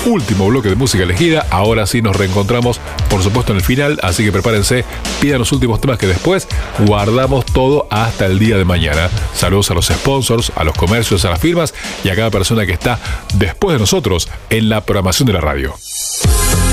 último bloque de música elegida. Ahora sí nos reencontramos, por supuesto, en el final, así que prepárense, pidan los últimos temas que después guardamos todo hasta el día de mañana. Saludos a los sponsors, a los comercios, a las firmas y a cada persona que está después de nosotros en la programación de la radio.